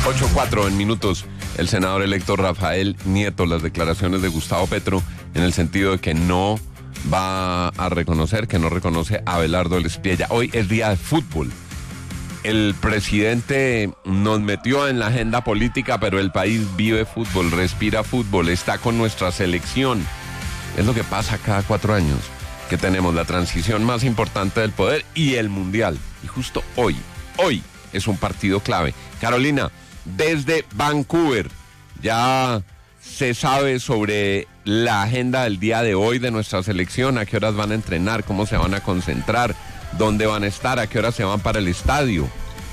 8:04 en minutos. El senador electo Rafael Nieto, las declaraciones de Gustavo Petro en el sentido de que no va a reconocer, que no reconoce a Abelardo Lespiella. Hoy es día de fútbol. El presidente nos metió en la agenda política, pero el país vive fútbol, respira fútbol, está con nuestra selección. Es lo que pasa cada 4 años, que tenemos la transición más importante del poder y el mundial. Y justo hoy es un partido clave. Carolina, desde Vancouver, ya se sabe sobre la agenda del día de hoy de nuestra selección, a qué horas van a entrenar, cómo se van a concentrar, dónde van a estar, a qué horas se van para el estadio.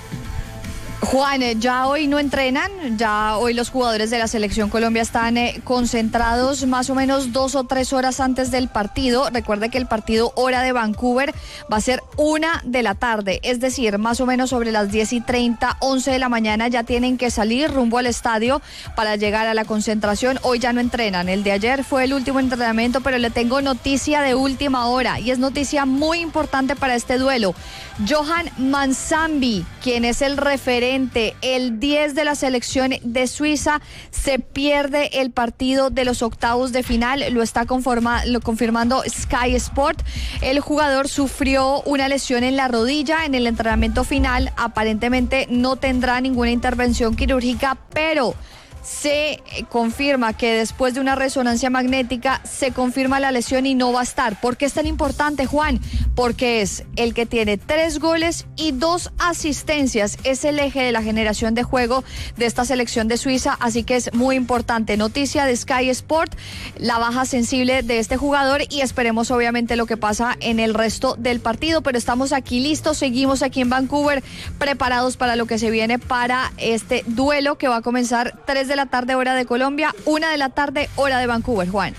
Juan, ya hoy no entrenan, ya hoy los jugadores de la Selección Colombia están concentrados más o menos 2 o 3 horas antes del partido. Recuerde que el partido hora de Vancouver va a ser 1 de la tarde, es decir, más o menos sobre las 10:30, 11 de la mañana ya tienen que salir rumbo al estadio para llegar a la concentración. Hoy ya no entrenan, el de ayer fue el último entrenamiento, pero le tengo noticia de última hora y es noticia muy importante para este duelo. Johan Manzambi, quien es el referente, el 10 de la selección de Suiza, se pierde el partido de los octavos de final, lo está confirmando Sky Sport. El jugador sufrió una lesión en la rodilla en el entrenamiento final, aparentemente no tendrá ninguna intervención quirúrgica, pero se confirma que después de una resonancia magnética se confirma la lesión y no va a estar. ¿Por qué es tan importante, Juan? Porque es el que tiene 3 goles y 2 asistencias. Es el eje de la generación de juego de esta selección de Suiza, así que es muy importante. Noticia de Sky Sport, la baja sensible de este jugador y esperemos obviamente lo que pasa en el resto del partido, pero estamos aquí listos, seguimos aquí en Vancouver preparados para lo que se viene para este duelo que va a comenzar 3 de la tarde hora de Colombia, 1 de la tarde hora de Vancouver, Juan.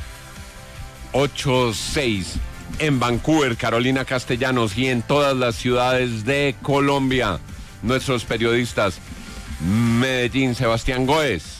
8:06 en Vancouver, Carolina Castellanos, y en todas las ciudades de Colombia. Nuestros periodistas, Medellín, Sebastián Góez.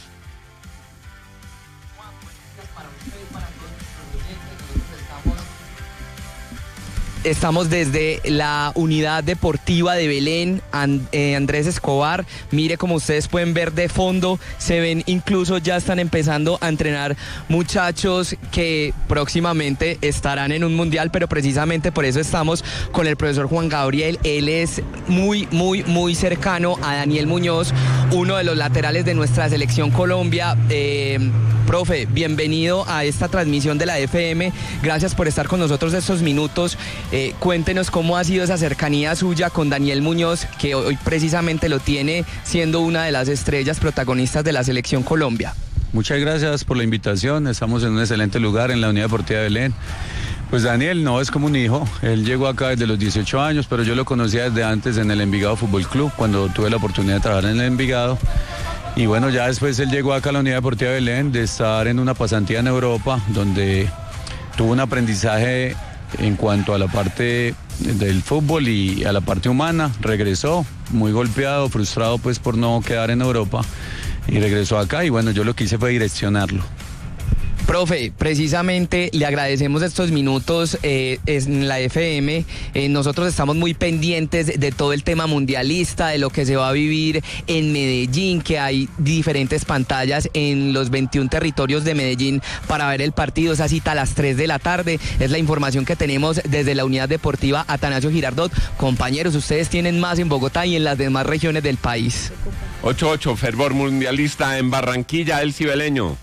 Estamos desde la unidad deportiva de Belén, Andrés Escobar. Mire, como ustedes pueden ver de fondo, se ven, incluso ya están empezando a entrenar muchachos que próximamente estarán en un mundial, pero precisamente por eso estamos con el profesor Juan Gabriel. Él es muy cercano a Daniel Muñoz, uno de los laterales de nuestra selección Colombia. Profe, bienvenido a esta transmisión de la FM. Gracias por estar con nosotros estos minutos. Cuéntenos cómo ha sido esa cercanía suya con Daniel Muñoz, que hoy precisamente lo tiene siendo una de las estrellas protagonistas de la selección Colombia. Muchas gracias por la invitación. Estamos en un excelente lugar en la Unidad Deportiva de Belén. Pues Daniel no es como un hijo, él llegó acá desde los 18 años, pero yo lo conocía desde antes en el Envigado Fútbol Club, cuando tuve la oportunidad de trabajar en el Envigado. Y bueno, ya después él llegó acá a la Unidad Deportiva de Belén, de estar en una pasantía en Europa, donde tuvo un aprendizaje en cuanto a la parte del fútbol y a la parte humana. Regresó muy golpeado, frustrado pues por no quedar en Europa, y regresó acá y bueno, yo lo que hice fue direccionarlo. Profe, precisamente le agradecemos estos minutos en la FM. Nosotros estamos muy pendientes de todo el tema mundialista, de lo que se va a vivir en Medellín, que hay diferentes pantallas en los 21 territorios de Medellín para ver el partido. Esa cita a las 3 de la tarde es la información que tenemos desde la Unidad Deportiva Atanasio Girardot. Compañeros, ustedes tienen más en Bogotá y en las demás regiones del país. 8:08, fervor mundialista en Barranquilla, El Cibeleño.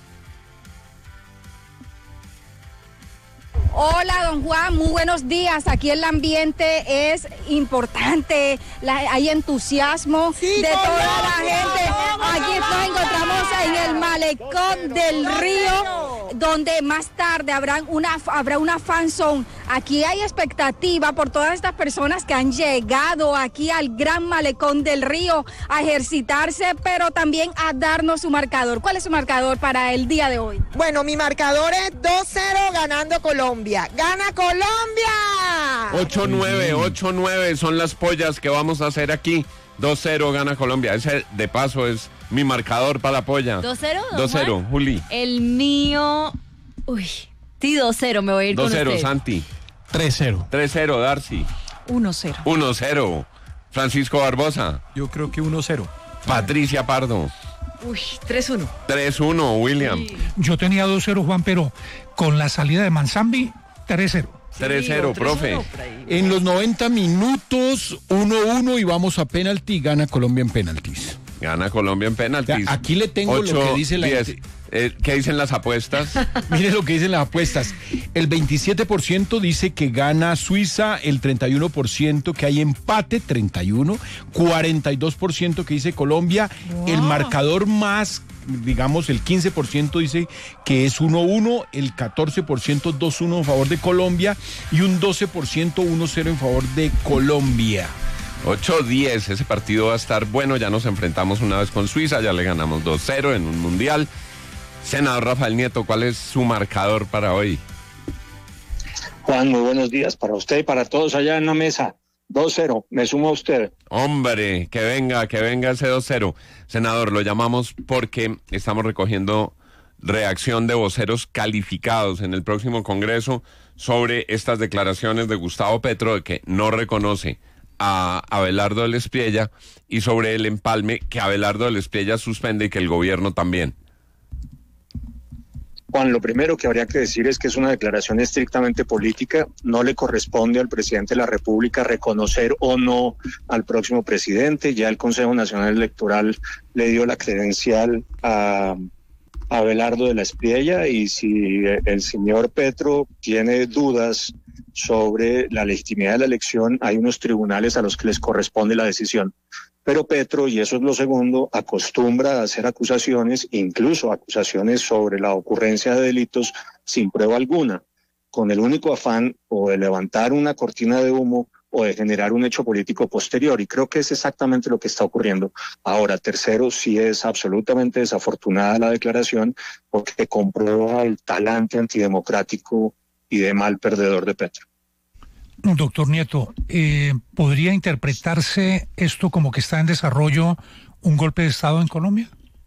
Hola, don Juan, muy buenos días. Aquí el ambiente es importante, hay entusiasmo de toda la gente. Aquí nos encontramos en el malecón del río, donde más tarde habrá una fan zone. Aquí hay expectativa por todas estas personas que han llegado aquí al gran malecón del río a ejercitarse, pero también a darnos su marcador. ¿Cuál es su marcador para el día de hoy? Bueno, mi marcador es 2-0 ganando Colombia. ¡Gana Colombia! 8-9 son las pollas que vamos a hacer aquí. 2-0 gana Colombia. Ese, de paso, es mi marcador para la polla. 2-0, 2-0, Juli. El mío... sí, 2-0, me voy a ir con usted. 2-0, Santi. 3-0. 3-0, Darcy. 1-0. 1-0. Francisco Barbosa. Yo creo que 1-0. Patricia Pardo. Uy, 3-1. 3-1, William. Sí. Yo tenía 2-0, Juan, pero con la salida de Manzambi, 3-0. 3-0, profe. En los 90 minutos, 1-1 y vamos a penalti, gana Colombia en penaltis. Gana Colombia en penaltis. Aquí le tengo lo que dice la 10. gente. ¿Qué dicen las apuestas? Mire lo que dicen las apuestas. El 27% dice que gana Suiza, el 31% que hay empate, 31, 42% que dice Colombia, el marcador más, digamos, el 15% dice que es 1-1, el 14% 2-1 en favor de Colombia y un 12% 1-0 en favor de Colombia. 8-10, ese partido va a estar bueno, ya nos enfrentamos una vez con Suiza, ya le ganamos 2-0 en un mundial. Senador Rafael Nieto, ¿cuál es su marcador para hoy? Juan, muy buenos días para usted y para todos allá en la mesa. 2-0, me sumo a usted. Hombre, que venga ese 2-0. Senador, lo llamamos porque estamos recogiendo reacción de voceros calificados en el próximo Congreso sobre estas declaraciones de Gustavo Petro de que no reconoce a Abelardo del Espriella y sobre el empalme que Abelardo del Espriella suspende y que el gobierno también. Juan, lo primero que habría que decir es que es una declaración estrictamente política. No le corresponde al presidente de la República reconocer o no al próximo presidente. Ya el Consejo Nacional Electoral le dio la credencial a Abelardo de la Espriella, y si el señor Petro tiene dudas sobre la legitimidad de la elección, hay unos tribunales a los que les corresponde la decisión. Pero Petro, y eso es lo segundo, acostumbra a hacer acusaciones, incluso acusaciones sobre la ocurrencia de delitos sin prueba alguna, con el único afán o de levantar una cortina de humo o de generar un hecho político posterior, y creo que es exactamente lo que está ocurriendo. Ahora, tercero, sí es absolutamente desafortunada la declaración porque comprueba el talante antidemocrático y de mal perdedor de Petro. Doctor Nieto, ¿podría interpretarse esto como que está en desarrollo un golpe de Estado en Colombia?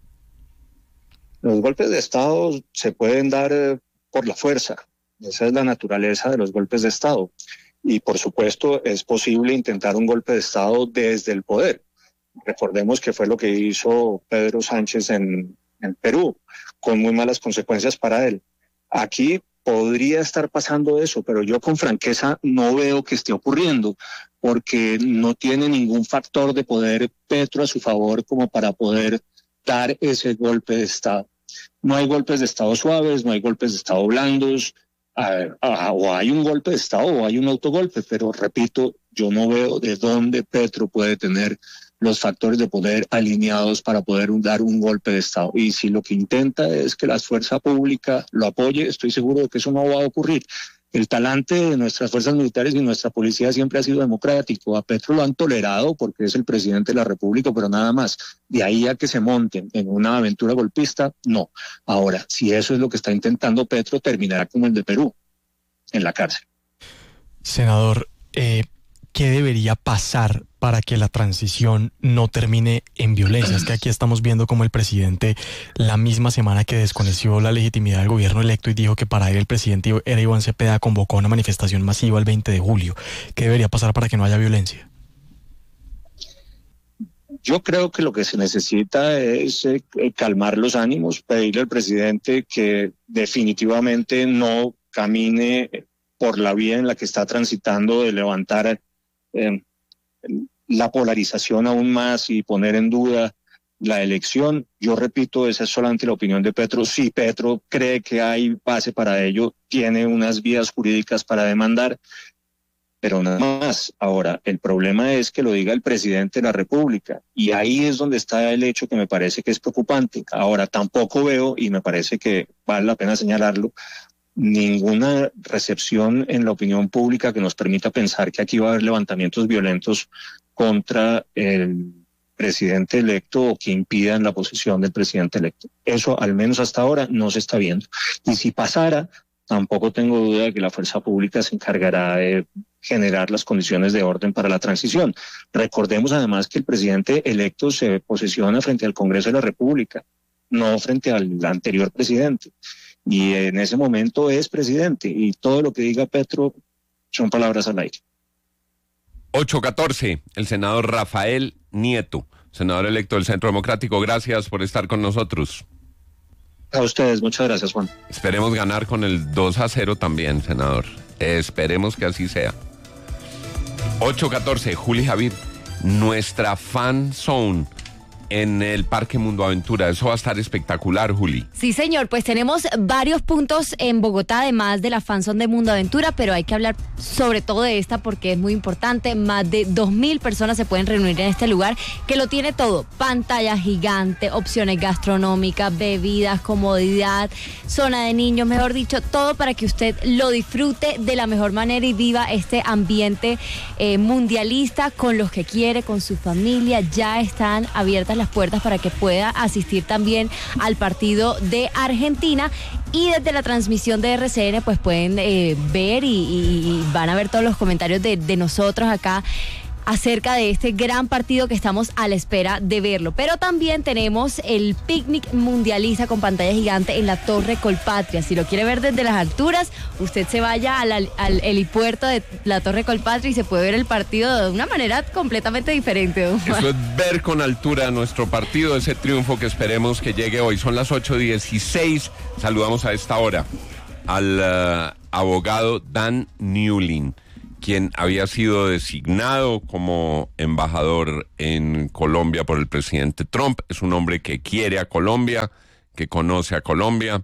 Los golpes de Estado se pueden dar por la fuerza. Esa es la naturaleza de los golpes de Estado. Y por supuesto es posible intentar un golpe de Estado desde el poder. Recordemos que fue lo que hizo Pedro Sánchez en Perú, con muy malas consecuencias para él. Aquí podría estar pasando eso, pero yo con franqueza no veo que esté ocurriendo, porque no tiene ningún factor de poder Petro a su favor como para poder dar ese golpe de Estado. No hay golpes de Estado suaves, no hay golpes de Estado blandos, o hay un golpe de Estado o hay un autogolpe, pero repito, yo no veo de dónde Petro puede tener los factores de poder alineados para poder dar un golpe de Estado. Y si lo que intenta es que la fuerza pública lo apoye, estoy seguro de que eso no va a ocurrir. El talante de nuestras fuerzas militares y nuestra policía siempre ha sido democrático. A Petro lo han tolerado porque es el presidente de la República, pero nada más. De ahí a que se monten en una aventura golpista, no. Ahora, si eso es lo que está intentando Petro, terminará como el de Perú, en la cárcel. Senador, ¿qué debería pasar para que la transición no termine en violencia? Es que aquí estamos viendo como el presidente, la misma semana que desconoció la legitimidad del gobierno electo y dijo que para él el presidente era Iván Cepeda, convocó a una manifestación masiva el 20 de julio. ¿Qué debería pasar para que no haya violencia? Yo creo que lo que se necesita es calmar los ánimos, pedirle al presidente que definitivamente no camine por la vía en la que está transitando de levantar la polarización aún más y poner en duda la elección. Yo repito, esa es solamente la opinión de Petro. Si Petro cree que hay base para ello, tiene unas vías jurídicas para demandar, pero nada más. Ahora, el problema es que lo diga el presidente de la República, y ahí es donde está el hecho que me parece que es preocupante. Ahora, tampoco veo, y me parece que vale la pena señalarlo, ninguna recepción en la opinión pública que nos permita pensar que aquí va a haber levantamientos violentos contra el presidente electo o que impidan la posición del presidente electo. Eso, al menos hasta ahora, no se está viendo. Y si pasara, tampoco tengo duda de que la fuerza pública se encargará de generar las condiciones de orden para la transición. Recordemos además que el presidente electo se posesiona frente al Congreso de la República, no frente al anterior presidente. Y en ese momento es presidente, y todo lo que diga Petro son palabras al aire. 8:14, el senador Rafael Nieto, senador electo del Centro Democrático, gracias por estar con nosotros. A ustedes, muchas gracias, Juan. Esperemos ganar con el 2-0 también, senador. Esperemos que así sea. 8:14, Juli Javid, nuestra fan zone en el Parque Mundo Aventura. Eso va a estar espectacular, Juli. Sí, señor, pues tenemos varios puntos en Bogotá, además de la fanzone de Mundo Aventura, pero hay que hablar sobre todo de esta porque es muy importante. Más de 2.000 personas se pueden reunir en este lugar, que lo tiene todo: pantalla gigante, opciones gastronómicas, bebidas, comodidad, zona de niños, mejor dicho, todo para que usted lo disfrute de la mejor manera y viva este ambiente mundialista con los que quiere, con su familia. Ya están abiertas las puertas para que pueda asistir también al partido de Argentina, y desde la transmisión de RCN pues pueden ver y van a ver todos los comentarios de nosotros acá acerca de este gran partido que estamos a la espera de verlo. Pero también tenemos el picnic mundialista con pantalla gigante en la Torre Colpatria. Si lo quiere ver desde las alturas, usted se vaya al helipuerto de la Torre Colpatria y se puede ver el partido de una manera completamente diferente. Eso es ver con altura nuestro partido, ese triunfo que esperemos que llegue hoy. Son las 8:16. Saludamos a esta hora al abogado Dan Newlin, quien había sido designado como embajador en Colombia por el presidente Trump. Es un hombre que quiere a Colombia, que conoce a Colombia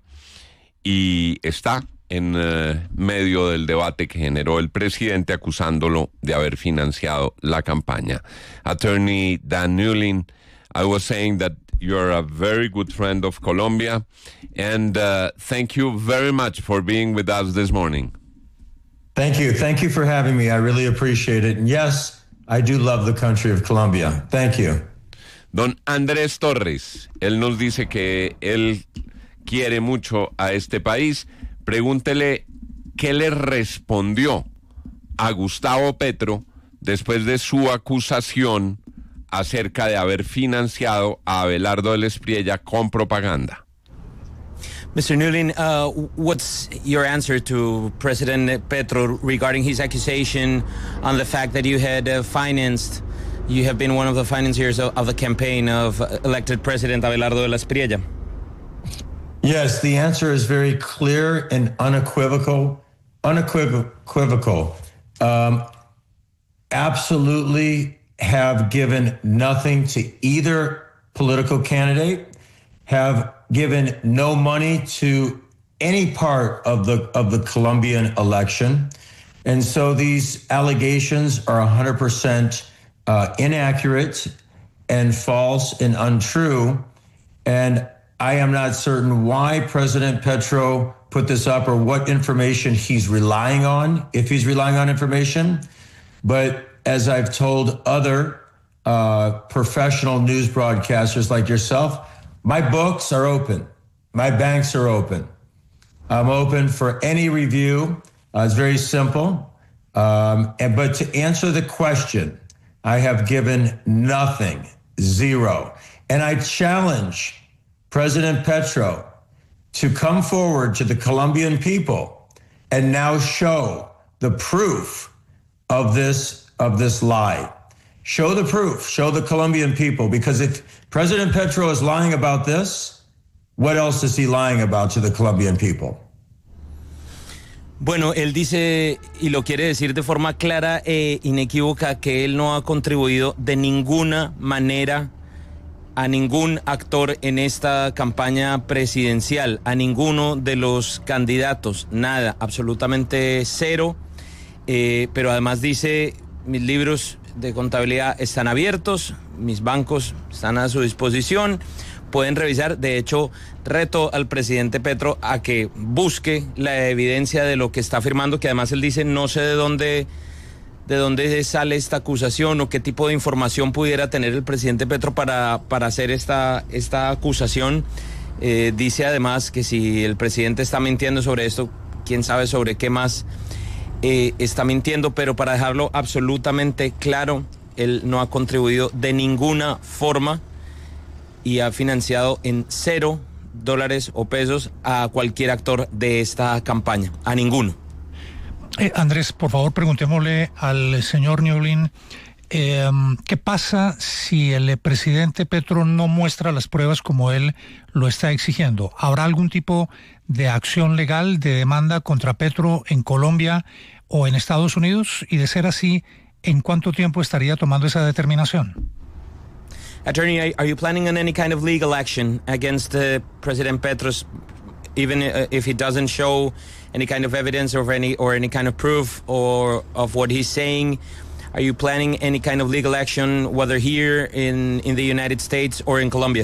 y está en medio del debate que generó el presidente acusándolo de haber financiado la campaña. Attorney Dan Newlin, I was saying that you're a very good friend of Colombia, and thank you very much for being with us this morning. Thank you. Thank you for having me. I really appreciate it. And yes, I do love the country of Colombia. Thank you. Don Andrés Torres, él nos dice que él quiere mucho a este país. Pregúntele qué le respondió a Gustavo Petro después de su acusación acerca de haber financiado a Abelardo del Espriella con propaganda. Mr. Newlin, what's your answer to President Petro regarding his accusation on the fact that you had you have been one of the financiers of the campaign of elected President Abelardo de la Espriella? Yes, the answer is very clear and unequivocal. Absolutely have given nothing to either political candidate, have given no money to any part of the Colombian election. And so these allegations are 100% inaccurate and false and untrue. And I am not certain why President Petro put this up or what information he's relying on, if he's relying on information. But as I've told other professional news broadcasters like yourself, my books are open. My banks are open. I'm open for any review. It's very simple. But to answer the question, I have given nothing, zero. And I challenge President Petro to come forward to the Colombian people and now show the proof of this lie. Show the proof, show the Colombian people, because if President Petro is lying about this, what else is he lying about to the Colombian people? Bueno, él dice, y lo quiere decir de forma clara e inequívoca, que él no ha contribuido de ninguna manera a ningún actor en esta campaña presidencial, a ninguno de los candidatos, nada, absolutamente cero. Pero además dice, mis libros de contabilidad están abiertos, mis bancos están a su disposición, pueden revisar. De hecho, reto al presidente Petro a que busque la evidencia de lo que está afirmando, que además él dice, no sé de dónde sale esta acusación o qué tipo de información pudiera tener el presidente Petro para hacer esta acusación. Dice además que si el presidente está mintiendo sobre esto, quién sabe sobre qué más está mintiendo, pero para dejarlo absolutamente claro, él no ha contribuido de ninguna forma y ha financiado en $0 o pesos a cualquier actor de esta campaña, a ninguno. Andrés, por favor, preguntémosle al señor Newlin ¿Qué pasa si el presidente Petro no muestra las pruebas como él lo está exigiendo? ¿Habrá algún tipo de acción legal, de demanda contra Petro en Colombia o en Estados Unidos? Y de ser así, ¿en cuánto tiempo estaría tomando esa determinación? Attorney, are you planning on any kind of legal action against President Petro, even if he doesn't show any kind of evidence or any kind of proof or of what he's saying? Are you planning any kind of legal action, whether here in the United States or in Colombia?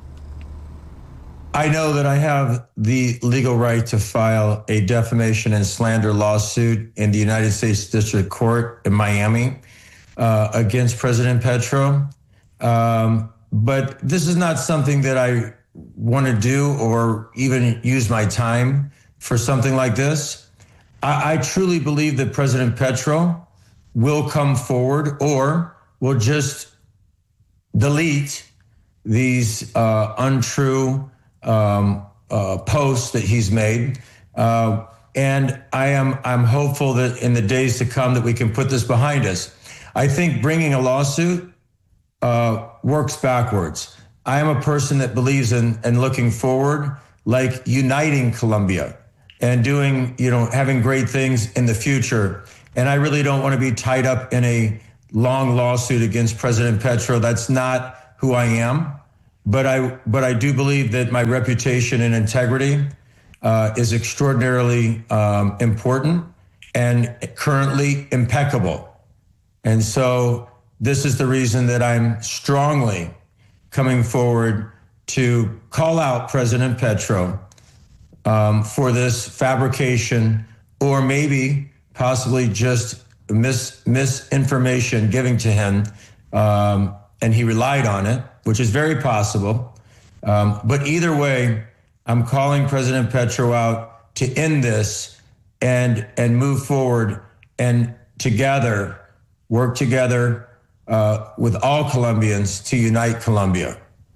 I know that I have the legal right to file a defamation and slander lawsuit in the United States District Court in Miami against President Petro. But this is not something that I want to do or even use my time for something like this. I truly believe that President Petro will come forward or will just delete these untrue posts that he's made. And I'm hopeful that in the days to come that we can put this behind us. I think bringing a lawsuit works backwards. I am a person that believes in looking forward, like uniting Colombia and doing, having great things in the future. And I really don't want to be tied up in a long lawsuit against President Petro. That's not who I am. But I do believe that my reputation and integrity is extraordinarily important and currently impeccable. And so this is the reason that I'm strongly coming forward to call out President Petro for this fabrication or maybe possibly just misinformation giving to him, and he relied on it, which is very possible. But either way, I'm calling President Petro out to end this and move forward and work together with all Colombians to unite Colombia.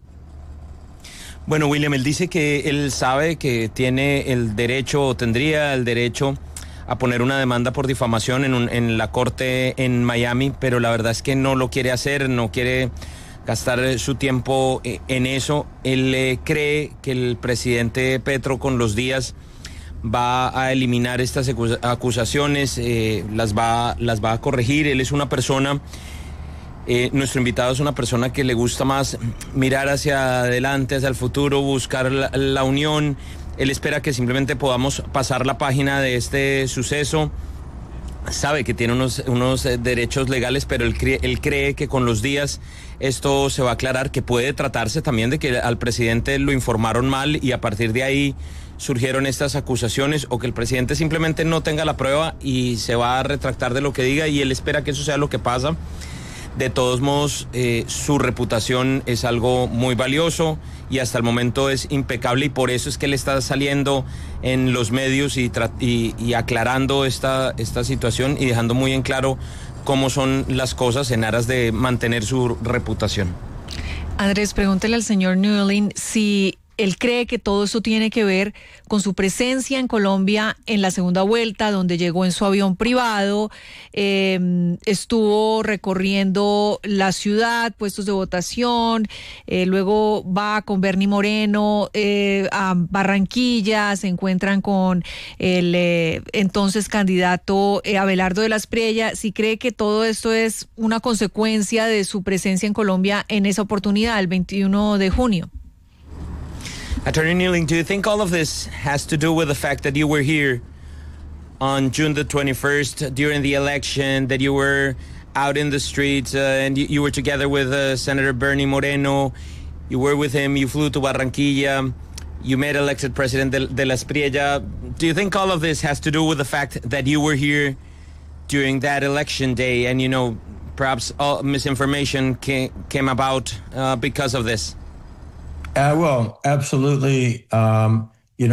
Bueno, William, él dice que él sabe que tiene el derecho o tendría el derecho a poner una demanda por difamación en la corte en Miami, pero la verdad es que no lo quiere hacer, no quiere gastar su tiempo en eso. Él cree que el presidente Petro con los días va a eliminar estas acusaciones, las va a corregir. Él es una persona, nuestro invitado es una persona que le gusta más mirar hacia adelante, hacia el futuro, buscar la unión. Él espera que simplemente podamos pasar la página de este suceso. Sabe que tiene unos derechos legales, pero él cree que con los días esto se va a aclarar, que puede tratarse también de que al presidente lo informaron mal y a partir de ahí surgieron estas acusaciones, o que el presidente simplemente no tenga la prueba y se va a retractar de lo que diga, y él espera que eso sea lo que pasa. De todos modos, su reputación es algo muy valioso y hasta el momento es impecable, y por eso es que él está saliendo en los medios y aclarando esta situación y dejando muy en claro cómo son las cosas en aras de mantener su reputación. Andrés, pregúntele al señor Newling si él cree que todo esto tiene que ver con su presencia en Colombia en la segunda vuelta, donde llegó en su avión privado, estuvo recorriendo la ciudad, puestos de votación, luego va con Bernie Moreno a Barranquilla, se encuentran con el entonces candidato Abelardo de la Espriella. Si cree que todo esto es una consecuencia de su presencia en Colombia en esa oportunidad, el 21 de junio. Attorney Newling, do you think all of this has to do with the fact that you were here on June the 21st during the election, that you were out in the streets and you were together with Senator Bernie Moreno, you were with him, you flew to Barranquilla, you met elected President de la Espriella. Do you think all of this has to do with the fact that you were here during that election day and, perhaps all misinformation came about because of this? Well, absolutely. I'm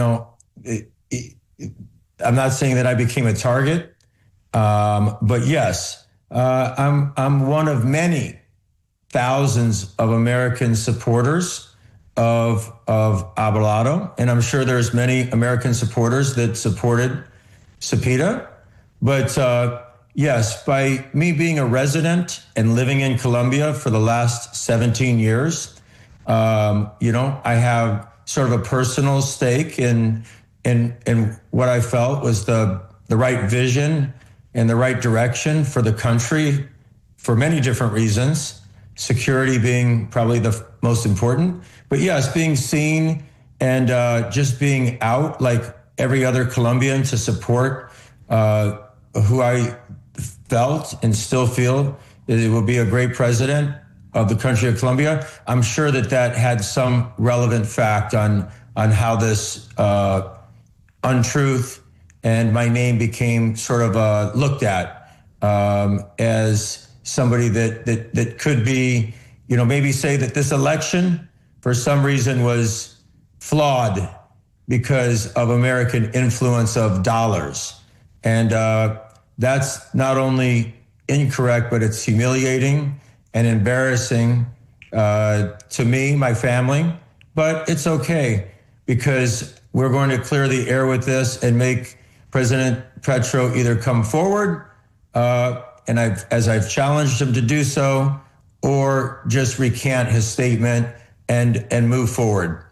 not saying that I became a target, but yes, I'm one of many thousands of American supporters of Abelardo, and I'm sure there's many American supporters that supported Cepeda. But yes, by me being a resident and living in Colombia for the last 17 years, I have sort of a personal stake in what I felt was the right vision and the right direction for the country for many different reasons, security being probably the most important. But yes, being seen and just being out like every other Colombian to support who I felt and still feel it will be a great president of the country of Colombia. I'm sure that had some relevant fact on how this untruth and my name became sort of looked at as somebody that could be, maybe say that this election for some reason was flawed because of American influence of dollars. And that's not only incorrect, but it's humiliating and embarrassing to me, my family. But it's okay because we're going to clear the air with this and make President Petro either come forward, and I've challenged him to do so, or just recant his statement and move forward.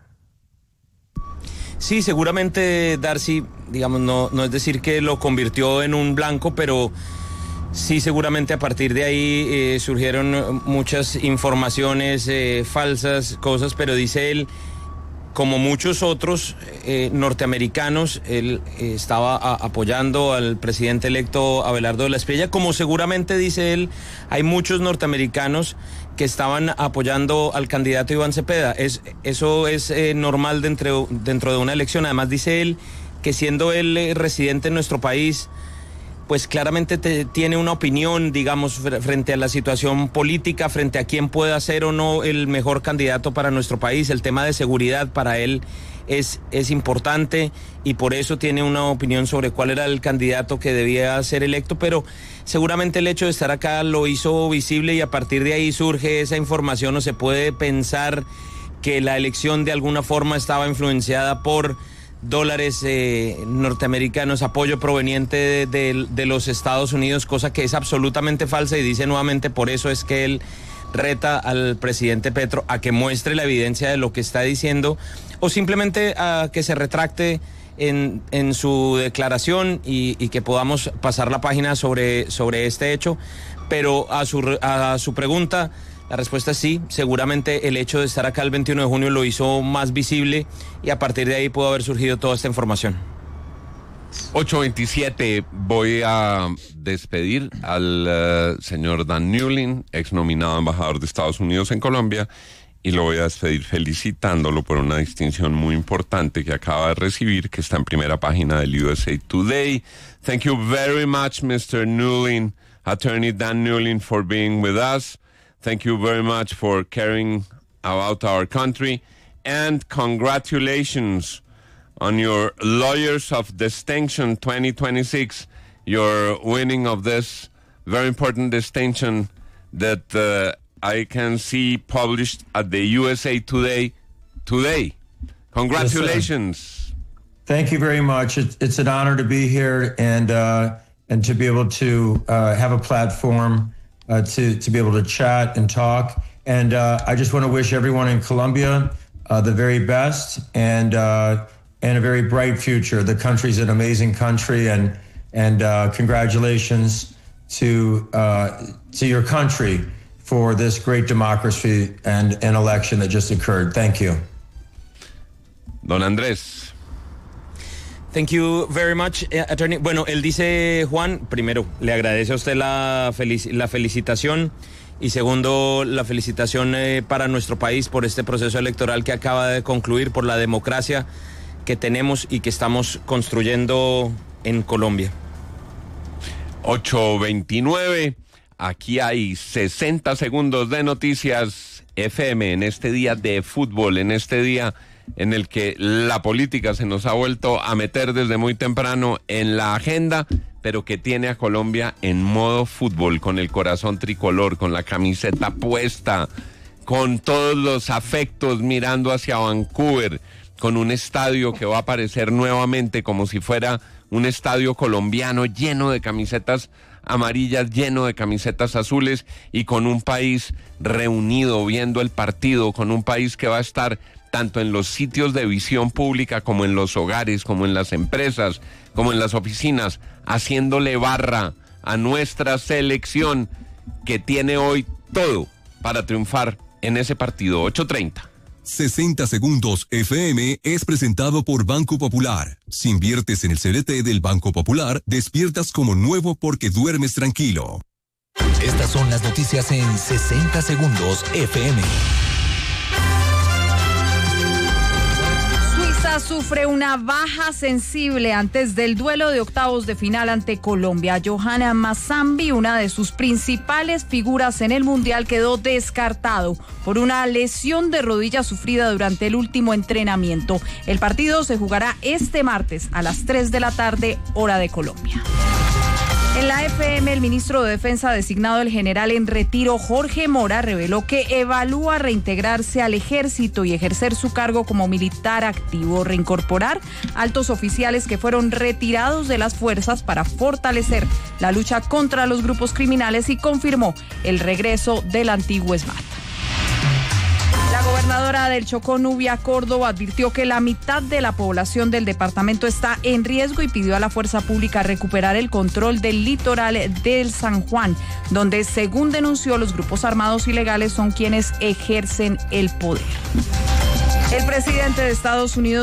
Sí, seguramente Darcy, digamos, no es decir que lo convirtió en un blanco, pero sí, seguramente a partir de ahí surgieron muchas informaciones falsas, cosas, pero dice él, como muchos otros norteamericanos, él estaba apoyando al presidente electo Abelardo de la Espriella, como seguramente, dice él, hay muchos norteamericanos que estaban apoyando al candidato Iván Cepeda. Eso es normal dentro de una elección. Además, dice él que siendo él residente en nuestro país, pues claramente tiene una opinión, digamos, frente a la situación política, frente a quién pueda ser o no el mejor candidato para nuestro país. El tema de seguridad para él es importante y por eso tiene una opinión sobre cuál era el candidato que debía ser electo, pero seguramente el hecho de estar acá lo hizo visible y a partir de ahí surge esa información o se puede pensar que la elección de alguna forma estaba influenciada por dólares norteamericanos, apoyo proveniente de los Estados Unidos, cosa que es absolutamente falsa y dice nuevamente por eso es que él reta al presidente Petro a que muestre la evidencia de lo que está diciendo o simplemente a que se retracte en su declaración y que podamos pasar la página sobre este hecho. Pero a su pregunta, la respuesta es sí, seguramente el hecho de estar acá el 21 de junio lo hizo más visible y a partir de ahí pudo haber surgido toda esta información. 8:27, voy a despedir al señor Dan Newlin, ex nominado embajador de Estados Unidos en Colombia, y lo voy a despedir felicitándolo por una distinción muy importante que acaba de recibir, que está en primera página del USA Today. Thank you very much, Mr. Newlin, Attorney Dan Newlin, for being with us. Thank you very much for caring about our country, and congratulations on your Lawyers of Distinction 2026, your winning of this very important distinction that I can see published at the USA Today today. Congratulations. Yes, thank you very much. It's an honor to be here and to be able to have a platform to be able to chat and talk. And I just want to wish everyone in Colombia the very best and a very bright future. The country's an amazing country, and congratulations to your country for this great democracy and an election that just occurred. Thank you. Don Andrés. Thank you very much, Attorney. Bueno, él dice, Juan, primero, le agradece a usted la felicitación y segundo, la felicitación para nuestro país por este proceso electoral que acaba de concluir, por la democracia que tenemos y que estamos construyendo en Colombia. 8:29, aquí hay 60 segundos de noticias FM en este día de fútbol, en este día en el que la política se nos ha vuelto a meter desde muy temprano en la agenda, pero que tiene a Colombia en modo fútbol, con el corazón tricolor, con la camiseta puesta, con todos los afectos mirando hacia Vancouver, con un estadio que va a aparecer nuevamente como si fuera un estadio colombiano lleno de camisetas amarillas, lleno de camisetas azules y con un país reunido viendo el partido, con un país que va a estar tanto en los sitios de visión pública como en los hogares, como en las empresas, como en las oficinas, haciéndole barra a nuestra selección que tiene hoy todo para triunfar en ese partido. 8:30. 60 Segundos FM es presentado por Banco Popular. Si inviertes en el CDT del Banco Popular, despiertas como nuevo porque duermes tranquilo. Estas son las noticias en 60 Segundos FM. Suiza sufre una baja sensible antes del duelo de octavos de final ante Colombia. Johanna Massambi, una de sus principales figuras en el Mundial, quedó descartado por una lesión de rodilla sufrida durante el último entrenamiento. El partido se jugará este martes a las 3 de la tarde, hora de Colombia. En la FM, el ministro de Defensa designado, el general en retiro Jorge Mora, reveló que evalúa reintegrarse al ejército y ejercer su cargo como militar activo, reincorporar altos oficiales que fueron retirados de las fuerzas para fortalecer la lucha contra los grupos criminales, y confirmó el regreso del antiguo SMAT. La gobernadora del Chocó, Nubia Córdoba, advirtió que la mitad de la población del departamento está en riesgo y pidió a la fuerza pública recuperar el control del litoral del San Juan, donde, según denunció, los grupos armados ilegales son quienes ejercen el poder. El presidente de Estados Unidos